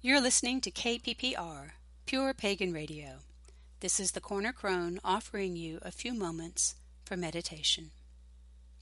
You're listening to KPPR, Pure Pagan Radio. This is the Corner Crone offering you a few moments for meditation.